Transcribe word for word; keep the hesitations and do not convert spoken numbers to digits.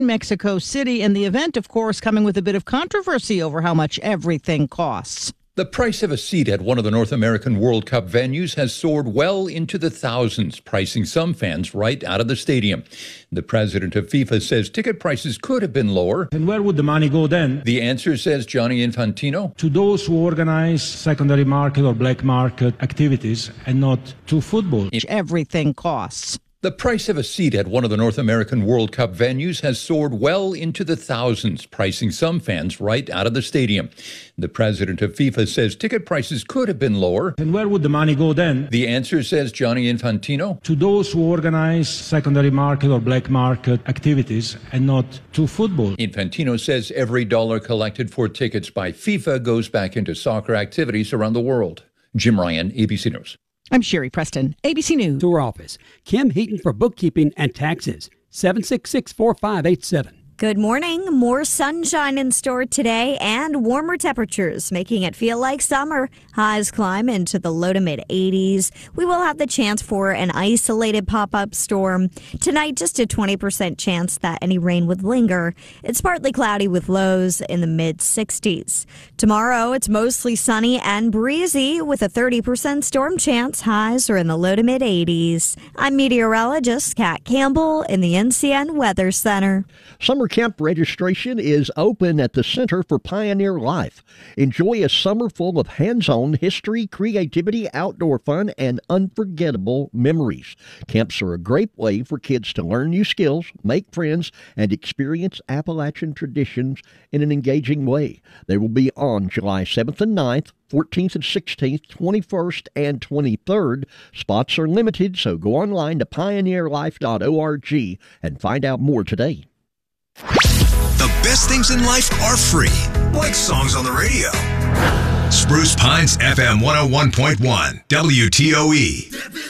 Mexico City, and the event, of course, coming with a bit of controversy over how much everything costs. The price of a seat at one of the North American World Cup venues has soared well into the thousands, pricing some fans right out of the stadium. The president of FIFA says ticket prices could have been lower. And where would the money go then? The answer, says Gianni Infantino, to those who organize secondary market or black market activities and not to football. Everything costs. The price of a seat at one of the North American World Cup venues has soared well into the thousands, pricing some fans right out of the stadium. The president of FIFA says ticket prices could have been lower. And where would the money go then? The answer, says Gianni Infantino, to those who organize secondary market or black market activities and not to football. Infantino says every dollar collected for tickets by FIFA goes back into soccer activities around the world. Jim Ryan, A B C News. I'm Sherry Preston, A B C News. To our office, Kim Heaton for bookkeeping and taxes, seven six six, four five eight seven. Good morning. More sunshine in store today and warmer temperatures, making it feel like summer. Highs climb into the low to mid eighties. We will have the chance for an isolated pop-up storm. Tonight, just a twenty percent chance that any rain would linger. It's partly cloudy with lows in the mid sixties. Tomorrow, it's mostly sunny and breezy with a thirty percent storm chance. Highs are in the low to mid eighties. I'm meteorologist Kat Campbell in the N C N Weather Center. Summer camp registration is open at the Center for Pioneer Life. Enjoy a summer full of hands-on history, creativity, outdoor fun, and unforgettable memories. Camps are a great way for kids to learn new skills, make friends, and experience Appalachian traditions in an engaging way. They will be on July seventh and ninth, fourteenth and sixteenth, twenty-first and twenty-third. Spots are limited, so go online to pioneer life dot org and find out more today. The best things in life are free, like songs on the radio. Spruce Pines F M one oh one point one, W T O E.